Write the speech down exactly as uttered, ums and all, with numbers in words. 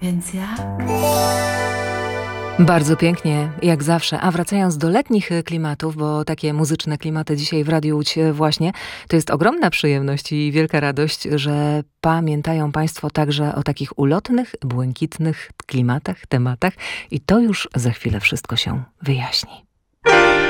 Więc ja... Bardzo pięknie, jak zawsze. A wracając do letnich klimatów, bo takie muzyczne klimaty dzisiaj w Radiu Łódź właśnie, to jest ogromna przyjemność i wielka radość, że pamiętają Państwo także o takich ulotnych, błękitnych klimatach, tematach i to już za chwilę wszystko się wyjaśni.